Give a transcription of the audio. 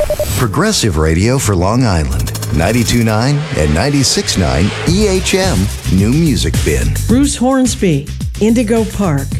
Progressive Radio for Long Island. 92.9 and 96.9 EHM New Music Bin. Bruce Hornsby, Indigo Park.